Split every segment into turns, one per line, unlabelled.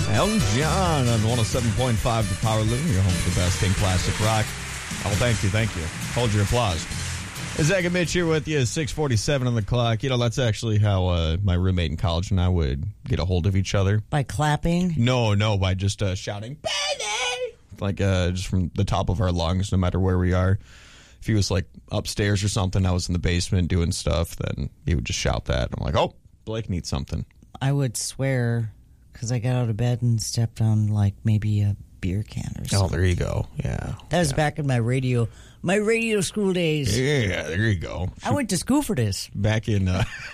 Elton John on 107.5 The Power Loom, your home for the best in classic rock. Oh, thank you. Hold your applause. Zach and Mitch here with you, 6:47 on the clock. You know, that's actually how my roommate in college and I would get a hold of each other.
By clapping?
No, by just shouting, baby! Like, just from the top of our lungs, no matter where we are. If he was, like, upstairs or something, I was in the basement doing stuff, then he would just shout that. I'm like, oh, Blake needs something.
I would swear, because I got out of bed and stepped on, like, maybe a beer can or something.
Oh, there you go. Yeah.
That was back in my radio school days.
Yeah, there you go.
I went to school for this.
Back in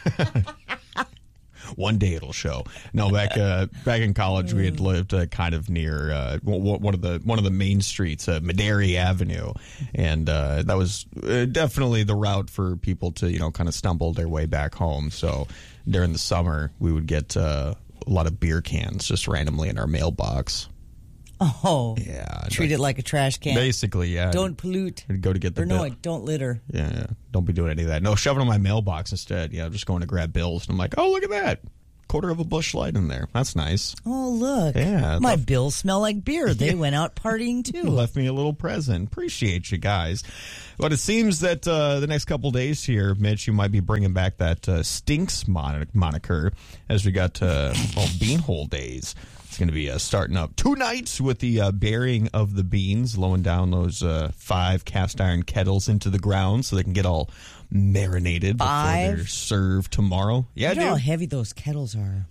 one day it'll show. No, back in college we had lived kind of near one of the main streets, Maderi Avenue, and that was definitely the route for people to kind of stumble their way back home. So during the summer we would get a lot of beer cans just randomly in our mailbox.
Oh,
yeah.
Treat it like a trash can.
Basically, yeah.
Don't pollute.
I'd go to get the bill.
Don't litter.
Yeah. Don't be doing any of that. No, shove it in my mailbox instead. Yeah, just going to grab bills. And I'm like, oh, look at that. Quarter of a Busch Light in there. That's nice.
Oh, look.
Yeah.
My bills smell like beer. They went out partying, too.
Left me a little present. Appreciate you guys. But it seems that the next couple days here, Mitch, you might be bringing back that Stinks moniker as we got Beanhole Days. It's going to be starting up 2 nights with the burying of the beans, lowering down those 5 cast iron kettles into the ground so they can get all marinated
5?
before they're served tomorrow. Yeah,
you know how heavy those kettles are.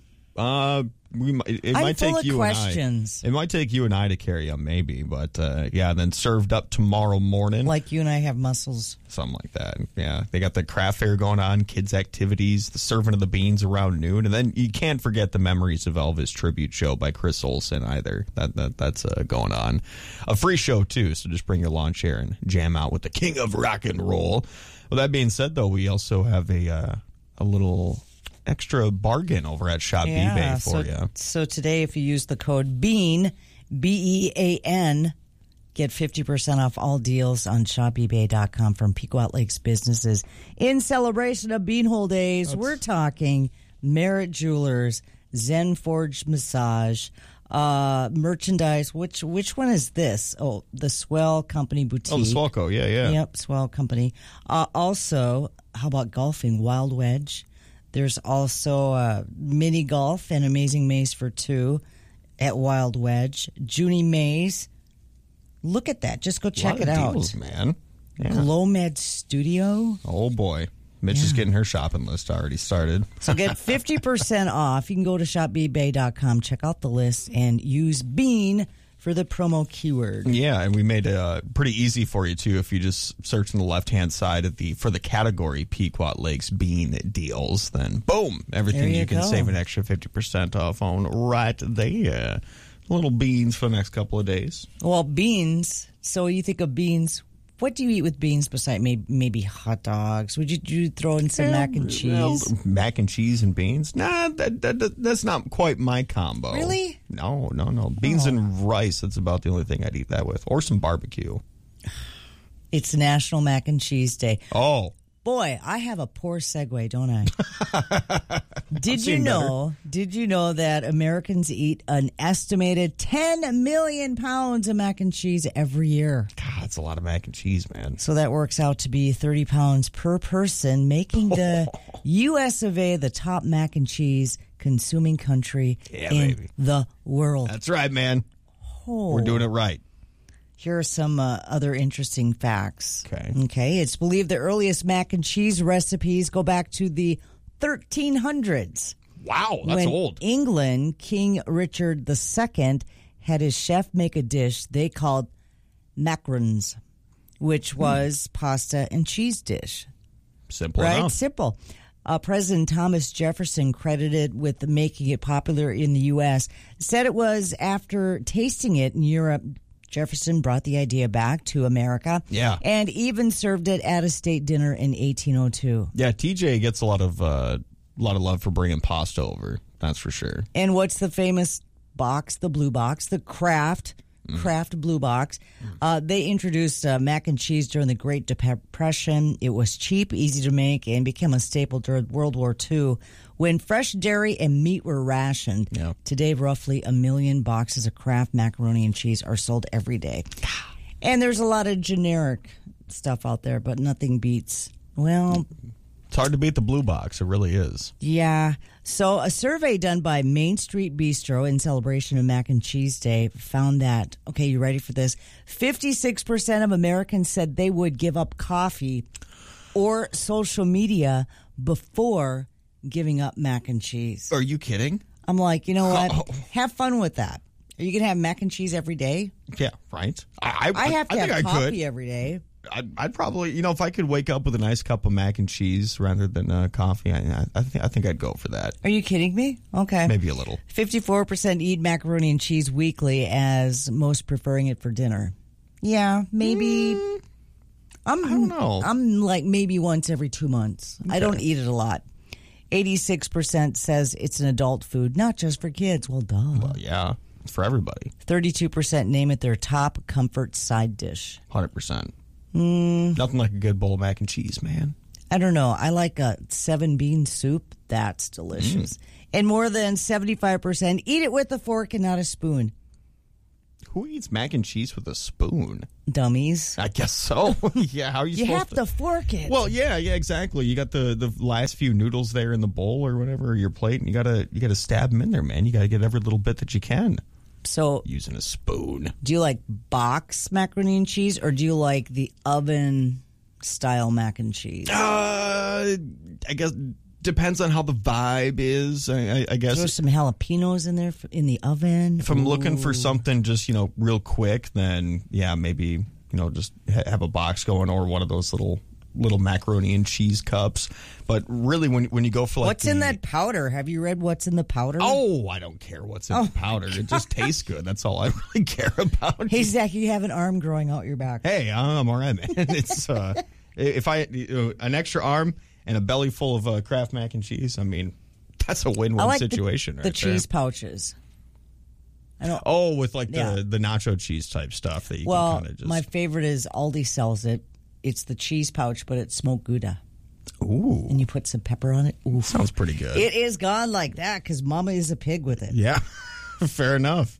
It might take you
questions.
and I. It might take you and I to carry them, maybe, but yeah. Then served up tomorrow morning,
like you and I have muscles,
something like that. Yeah, they got the craft fair going on, kids activities, the serving of the beans around noon, and then you can't forget the Memories of Elvis tribute show by Chris Olsen either. That's going on, a free show too. So just bring your lawn chair and jam out with the king of rock and roll. Well, that being said, though, we also have a little extra bargain over at Shop eBay for you.
So today, if you use the code BEAN, BEAN, get 50% off all deals on shopebay.com from Pequot Lakes businesses. In celebration of Beanhole Days, we're talking Merritt Jewelers, Zen Forge Massage, merchandise. Which one is this? Oh, the Swell Company Boutique.
Oh, the Swellco, yeah.
Yep, Swell Company. Also, how about golfing? Wild Wedge. There's also mini golf and Amazing Maze for 2 at Wild Wedge. Junie Maze. Look at that. Just go check it out.
Deals, man. Yeah.
Glomed Studio.
Oh, boy. Mitch is getting her shopping list already started.
So get 50% off. You can go to shopebay.com, check out the list, and use BEAN for the promo keyword.
Yeah, and we made it pretty easy for you, too, if you just search on the left-hand side for the category Pequot Lakes Bean Deals, then boom, everything you can save an extra 50% off on right there. Little beans for the next couple of days.
Well, beans, so you think of beans. What do you eat with beans besides maybe hot dogs? Would you throw in some mac and cheese?
Mac and cheese and beans? Nah, that's not quite my combo.
Really?
No. Beans and rice, that's about the only thing I'd eat that with. Or some barbecue.
It's National Mac and Cheese Day.
Oh.
Boy, I have a poor segue, don't I? Did you know that Americans eat an estimated 10 million pounds of mac and cheese every year?
God, that's a lot of mac and cheese, man.
So that works out to be 30 pounds per person, making the U.S. of A. the top mac and cheese consuming country in the world.
That's right, man.
Oh.
We're doing it right.
Here are some other interesting facts. Okay. It's believed the earliest mac and cheese recipes go back to the 1300s.
Wow, that's old.
In England, King Richard II had his chef make a dish they called macarons, which was pasta and cheese dish.
Simple enough.
Right? Simple. President Thomas Jefferson, credited with making it popular in the U.S., said it was after tasting it in Europe. Jefferson brought the idea back to America.
Yeah.
And even served it at a state dinner in 1802.
Yeah, TJ gets a lot of love for bringing pasta over. That's for sure.
And what's the famous box, the blue box, the Kraft Kraft Blue Box. They introduced mac and cheese during the Great Depression. It was cheap, easy to make, and became a staple during World War II when fresh dairy and meat were rationed.
Yeah.
Today, roughly 1 million boxes of Kraft macaroni and cheese are sold every day. And there's a lot of generic stuff out there, but nothing beats, well...
It's hard to beat the Blue Box. It really is.
Yeah. So a survey done by Main Street Bistro in celebration of Mac and Cheese Day found that, okay, you ready for this? 56% of Americans said they would give up coffee or social media before giving up mac and cheese.
Are you kidding?
I'm like, you know what? Have fun with that. Are you going to have mac and cheese every day?
Yeah, right.
I have to have coffee every day.
I'd probably, if I could wake up with a nice cup of mac and cheese rather than coffee, I think I'd go for that.
Are you kidding me? Okay.
Maybe a little.
54% eat macaroni and cheese weekly, as most preferring it for dinner. Yeah, maybe. I don't know. I'm like maybe once every 2 months. Okay. I don't eat it a lot. 86% says it's an adult food, not just for kids. Well, duh.
Well, yeah, it's for everybody.
32% name it their top comfort side dish.
100%. Nothing like a good bowl of mac and cheese, man.
I don't know. I like a 7-bean soup. That's delicious. And more than 75% eat it with a fork and not a spoon.
Who eats mac and cheese with a spoon?
Dummies.
I guess so. Yeah, how are you supposed to?
You have to fork it.
Well, yeah, exactly. You got the last few noodles there in the bowl or whatever, or your plate, and you gotta stab them in there, man. You gotta get every little bit that you can.
So,
using a spoon.
Do you like box macaroni and cheese, or do you like the oven style mac and cheese?
I guess depends on how the vibe is. I guess
there's some jalapenos in there in the oven.
If I'm looking for something just real quick, then yeah, maybe just have a box going or one of those little macaroni and cheese cups. But really, when you go for
what's in that powder? Have you read what's in the powder?
Oh, I don't care what's in the powder. It just tastes good. That's all I really care about.
Hey, Zach, you have an arm growing out your back.
Hey, I'm all right, man. It's if I an extra arm and a belly full of Kraft mac and cheese, I mean, that's a win-win situation.
The cheese pouches.
With the nacho cheese type stuff that you can kind of just.
My favorite is Aldi sells it. It's the cheese pouch, but it's smoked Gouda.
Ooh.
And you put some pepper on it. Ooh.
Sounds pretty good.
It is gone like that because Mama is a pig with it.
Yeah. Fair enough.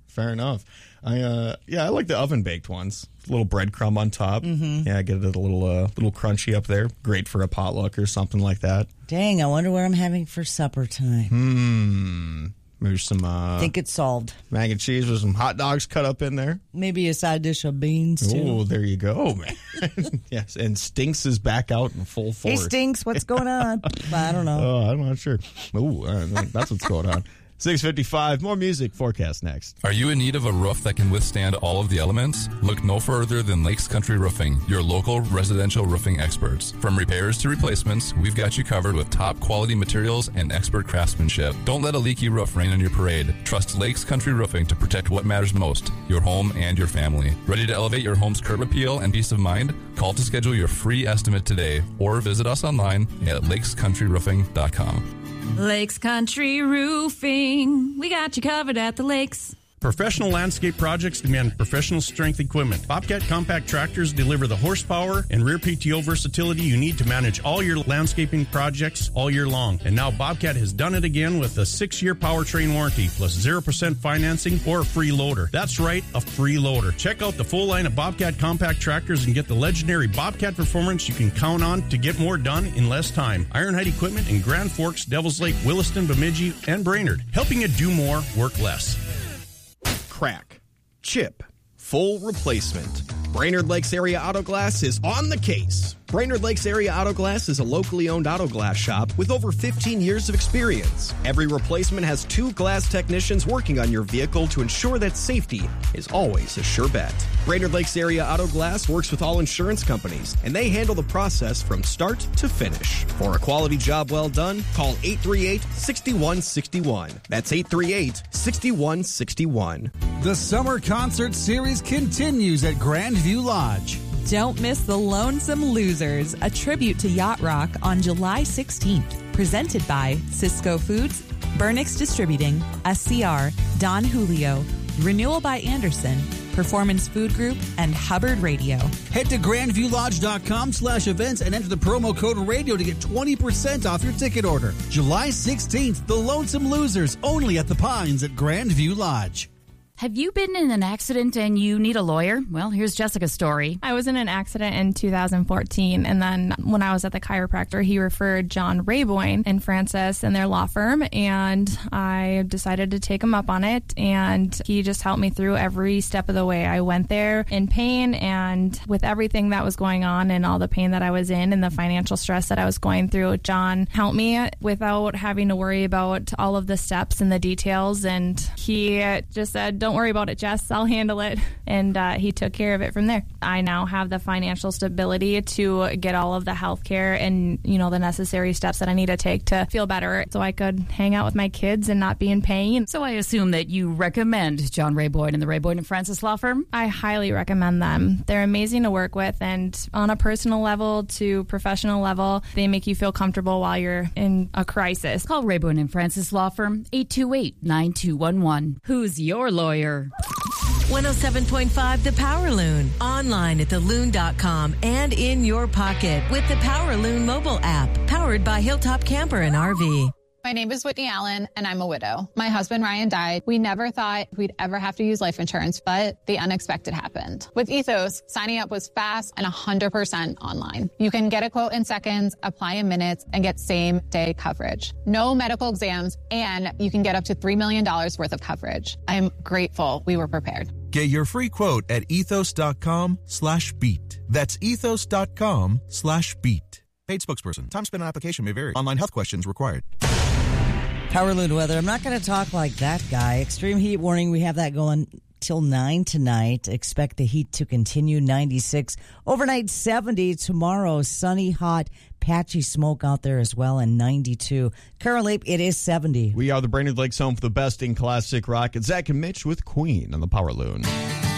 I like the oven baked ones. A little breadcrumb on top. Mm-hmm. Yeah, get it a little crunchy up there. Great for a potluck or something like that.
Dang, I wonder what I'm having for supper tonight.
Maybe some...
I think it's solved.
Mac and cheese with some hot dogs cut up in there.
Maybe a side dish of beans, too.
Oh, there you go, man. Yes, and Stinks is back out in full force.
Hey, Stinks, what's going on? I don't know.
Oh, I'm not sure. Oh, that's what's going on. 6:55, more music forecast next.
Are you in need of a roof that can withstand all of the elements? Look no further than Lakes Country Roofing, your local residential roofing experts. From repairs to replacements, we've got you covered with top quality materials and expert craftsmanship. Don't let a leaky roof rain on your parade. Trust Lakes Country Roofing to protect what matters most, your home and your family. Ready to elevate your home's curb appeal and peace of mind? Call to schedule your free estimate today or visit us online at lakescountryroofing.com.
Lakes Country Roofing. We got you covered at the lakes.
Professional landscape projects demand professional strength equipment. Bobcat compact tractors deliver the horsepower and rear PTO versatility you need to manage all your landscaping projects all year long. And now Bobcat has done it again with a 6-year powertrain warranty plus 0% financing or a free loader. That's right, a free loader. Check out the full line of Bobcat compact tractors and get the legendary Bobcat performance you can count on to get more done in less time. Ironhide Equipment in Grand Forks, Devils Lake, Williston, Bemidji, and Brainerd. Helping you do more, work less.
Crack, chip, full replacement. Brainerd Lakes Area Auto Glass is on the case. Brainerd Lakes Area Auto Glass is a locally owned auto glass shop with over 15 years of experience. Every replacement has 2 glass technicians working on your vehicle to ensure that safety is always a sure bet. Brainerd Lakes Area Auto Glass works with all insurance companies, and they handle the process from start to finish. For a quality job well done, call 838-6161. That's 838-6161.
The Summer Concert Series continues at Grandview Lodge.
Don't miss The Lonesome Losers, a tribute to Yacht Rock on July 16th. Presented by Cisco Foods, Burnix Distributing, SCR, Don Julio, Renewal by Anderson, Performance Food Group, and Hubbard Radio.
Head to grandviewlodge.com/events and enter the promo code radio to get 20% off your ticket order. July 16th, The Lonesome Losers, only at the Pines at Grandview Lodge.
Have you been in an accident and you need a lawyer? Well, here's Jessica's story.
I was in an accident in 2014, and then when I was at the chiropractor, he referred John Rayboyne and Francis and their law firm, and I decided to take him up on it, and he just helped me through every step of the way. I went there in pain, and with everything that was going on and all the pain that I was in and the financial stress that I was going through, John helped me without having to worry about all of the steps and the details, and he just said, "Don't worry about it, Jess. I'll handle it." And he took care of it from there. I now have the financial stability to get all of the health care and, the necessary steps that I need to take to feel better so I could hang out with my kids and not be in pain.
So I assume that you recommend John Rayboyne and the Rayboyne and Francis Law Firm?
I highly recommend them. They're amazing to work with, and on a personal level to professional level, they make you feel comfortable while you're in a crisis.
Call Rayboyne and Francis Law Firm, 828-9211. Who's your lawyer?
107.5 The Power Loon. Online at theloon.com and in your pocket with the Power Loon mobile app. Powered by Hilltop Camper and RV.
My name is Whitney Allen, and I'm a widow. My husband, Ryan, died. We never thought we'd ever have to use life insurance, but the unexpected happened. With Ethos, signing up was fast and 100% online. You can get a quote in seconds, apply in minutes, and get same-day coverage. No medical exams, and you can get up to $3 million worth of coverage. I'm grateful we were prepared.
Get your free quote at ethos.com/beat. That's ethos.com/beat. Paid spokesperson. Time spent on application may vary. Online health questions required.
Power Loon weather. I'm not going to talk like that guy. Extreme heat warning. We have that going till 9 tonight. Expect the heat to continue. 96. Overnight 70. Tomorrow sunny, hot, patchy smoke out there as well, and 92. Currently it is 70.
We are the Brainerd Lakes home for the best in classic rock. It's Zach and Mitch with Queen on the Power Loon.